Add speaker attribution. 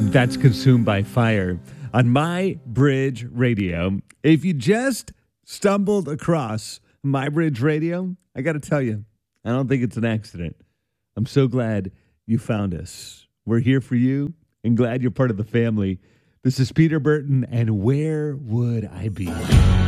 Speaker 1: That's Consumed by Fire on My Bridge Radio. If you just stumbled across My Bridge Radio, I got to tell you, I don't think it's an accident. I'm so glad you found us. We're here for you and glad you're part of the family. This is Peter Burton, and Where Would I Be?